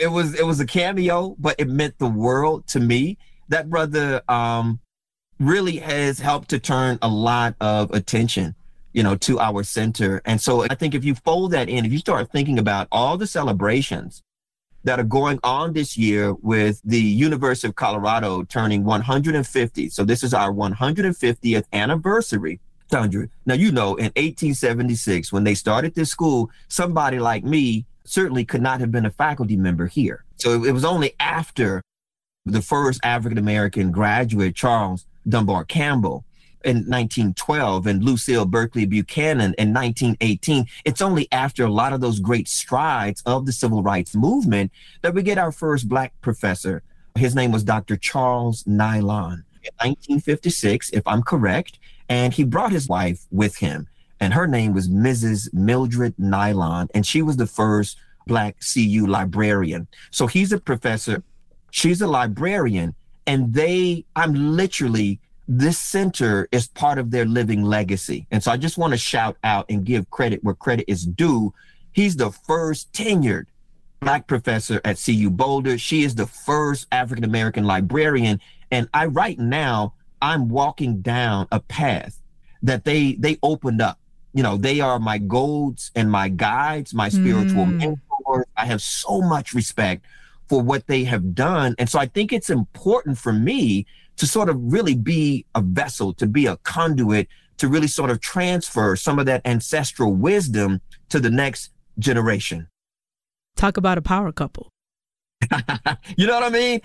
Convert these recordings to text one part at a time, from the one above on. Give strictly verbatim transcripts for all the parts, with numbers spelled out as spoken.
it was it was a cameo, but it meant the world to me. That brother um, really has helped to turn a lot of attention, you know, to our center. And so I think if you fold that in, if you start thinking about all the celebrations that are going on this year with the University of Colorado turning one hundred fifty. So this is our one hundred fiftieth anniversary. Sandra, now, you know, in eighteen seventy-six, when they started this school, somebody like me certainly could not have been a faculty member here. So it was only after the first African-American graduate, Charles Dunbar Campbell, in nineteen twelve, and Lucille Berkeley Buchanan in nineteen eighteen. It's only after a lot of those great strides of the civil rights movement that we get our first Black professor. His name was Doctor Charles Nylon in nineteen fifty-six, if I'm correct. And he brought his wife with him, and her name was Missus Mildred Nylon, and she was the first Black C U librarian. So he's a professor, she's a librarian, and they, I'm literally, this center is part of their living legacy. And so I just want to shout out and give credit where credit is due. He's the first tenured Black professor at C U Boulder. She is the first African-American librarian. And I, right now, I'm walking down a path that they they opened up. You know, they are my goals and my guides, my spiritual mm. mentors. I have so much respect for what they have done. And so I think it's important for me to sort of really be a vessel, to be a conduit, to really sort of transfer some of that ancestral wisdom to the next generation. Talk about a power couple. You know what I mean?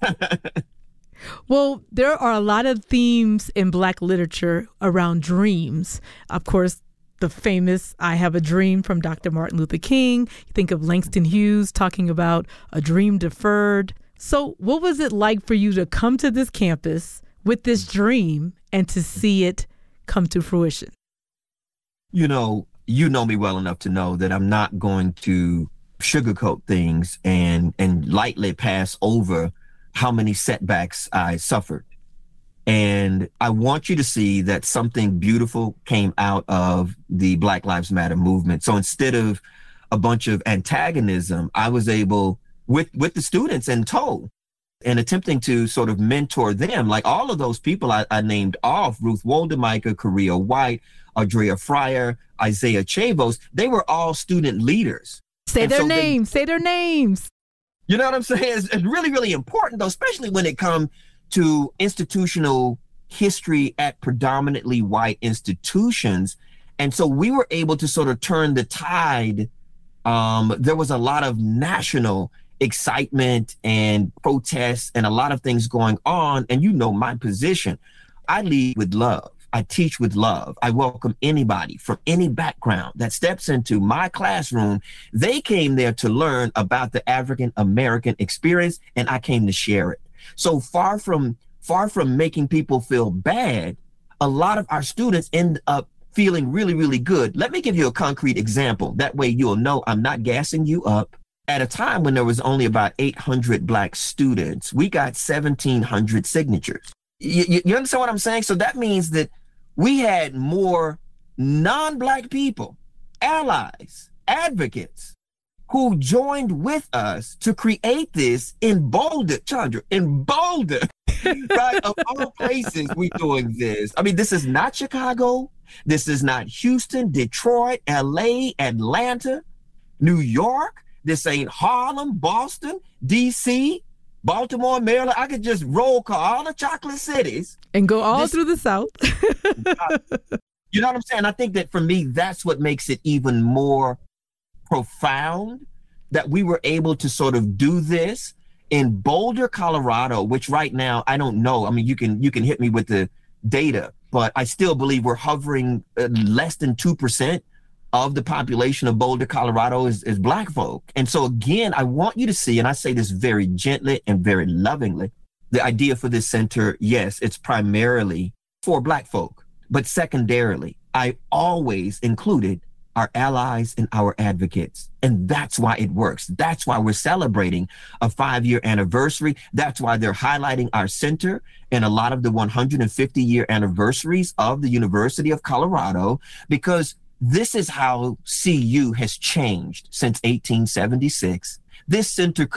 Well, there are a lot of themes in Black literature around dreams. Of course, the famous I Have a Dream from Doctor Martin Luther King. You think of Langston Hughes talking about a dream deferred. So what was it like for you to come to this campus with this dream and to see it come to fruition? You know, you know me well enough to know that I'm not going to sugarcoat things and, and lightly pass over how many setbacks I suffered. And I want you to see that something beautiful came out of the Black Lives Matter movement. So instead of a bunch of antagonism, I was able, with, with the students in tow, and attempting to sort of mentor them, like all of those people I, I named off, Ruth Woldemeiker, Korea White, Andrea Fryer, Isaiah Chavos, they were all student leaders. Say and their so names, they, say their names. You know what I'm saying? It's, it's really, really important, though, especially when it comes to institutional history at predominantly white institutions. And so we were able to sort of turn the tide. Um, there was a lot of national excitement and protests and a lot of things going on. And you know my position. I lead with love. I teach with love. I welcome anybody from any background that steps into my classroom. They came there to learn about the African American experience, and I came to share it. So far from far from making people feel bad, a lot of our students end up feeling really, really good. Let me give you a concrete example. That way you'll know I'm not gassing you up. At a time when there was only about eight hundred Black students, we got seventeen hundred signatures. You, you understand what I'm saying? So that means that we had more non-Black people, allies, advocates, who joined with us to create this in Boulder, Chandra, in Boulder, right? Of all places, we doing this. I mean, this is not Chicago. This is not Houston, Detroit, L A, Atlanta, New York. This ain't Harlem, Boston, D C, Baltimore, Maryland. I could just roll call all the chocolate cities. And go all this, through the South. You know what I'm saying? I think that for me, that's what makes it even more profound, that we were able to sort of do this in Boulder, Colorado, which right now, I don't know. I mean, you can you can hit me with the data, but I still believe we're hovering uh, less than two percent of the population of Boulder, Colorado is, is Black folk. And so again, I want you to see, and I say this very gently and very lovingly, the idea for this center, yes, it's primarily for Black folk, but secondarily, I always included our allies and our advocates. And that's why it works. That's why we're celebrating a five-year anniversary. That's why they're highlighting our center in a lot of the one hundred fifty year anniversaries of the University of Colorado, because this is how C U has changed since eighteen seventy-six. This center